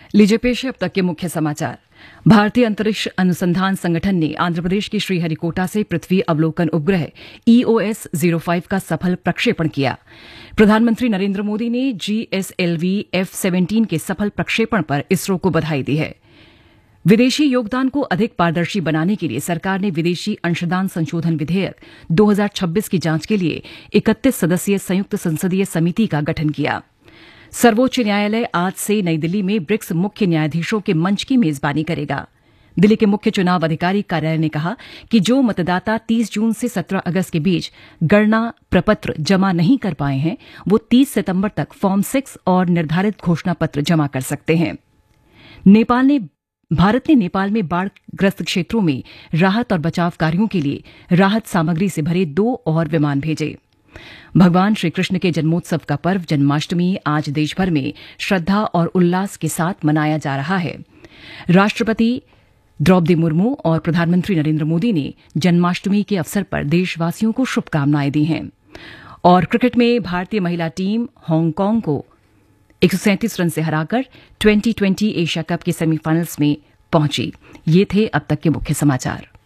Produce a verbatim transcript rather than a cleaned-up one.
लीजिए पेश है अब तक के मुख्य समाचार। भारतीय अंतरिक्ष अनुसंधान संगठन ने आंध्र प्रदेश की श्रीहरिकोटा से पृथ्वी अवलोकन उपग्रह ईओएस ज़ीरो फाइव का सफल प्रक्षेपण किया। प्रधानमंत्री नरेंद्र मोदी ने जीएसएलवी एफ सेवेंटीन के सफल प्रक्षेपण पर इसरो को बधाई दी है। विदेशी योगदान को अधिक पारदर्शी बनाने के लिए सरकार ने विदेशी अंशदान संशोधन विधेयक दो हज़ार छब्बीस की जांच के लिए इकतीस सदस्यीय संयुक्त संसदीय समिति का गठन किया। सर्वोच्च न्यायालय आज से नई दिल्ली में ब्रिक्स मुख्य न्यायाधीशों के मंच की मेजबानी करेगा। दिल्ली के मुख्य चुनाव अधिकारी कार्यालय ने कहा कि जो मतदाता तीस जून से सत्रह अगस्त के बीच गणना प्रपत्र जमा नहीं कर पाए हैं, वो तीस सितंबर तक फॉर्म सिक्स और निर्धारित घोषणा पत्र जमा कर सकते हैं। नेपाल ने भारत ने नेपाल में बाढ़ग्रस्त क्षेत्रों में राहत और बचाव कार्यों के लिए राहत सामग्री से भरे दो और विमान भेजे। भगवान श्रीकृष्ण के जन्मोत्सव का पर्व जन्माष्टमी आज देशभर में श्रद्धा और उल्लास के साथ मनाया जा रहा है। राष्ट्रपति द्रौपदी मुर्मू और प्रधानमंत्री नरेंद्र मोदी ने जन्माष्टमी के अवसर पर देशवासियों को शुभकामनाएं दी हैं। और क्रिकेट में भारतीय महिला टीम हांगकांग को एक सौ सैंतीस रन से हराकर ट्वेंटी ट्वेंटी एशिया कप के सेमीफाइनल्स में पहुंची। ये थे अब तक के मुख्य समाचार।